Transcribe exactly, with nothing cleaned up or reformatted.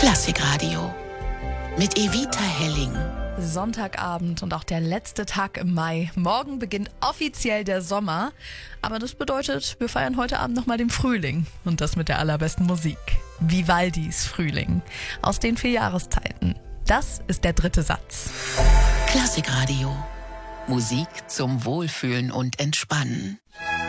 Klassikradio mit Evita Helling. Sonntagabend und auch der letzte Tag im Mai. Morgen beginnt offiziell der Sommer. Aber das bedeutet, wir feiern heute Abend nochmal den Frühling. Und das mit der allerbesten Musik. Vivaldis Frühling. Aus den vier Jahreszeiten. Das ist der dritte Satz. Klassikradio. Musik zum Wohlfühlen und Entspannen.